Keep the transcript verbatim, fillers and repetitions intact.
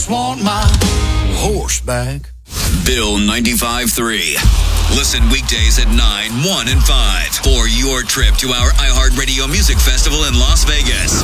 Want my horse back. Bill ninety-five three. Listen weekdays at nine, one, and five for your trip to our iHeartRadio Music Festival in Las Vegas.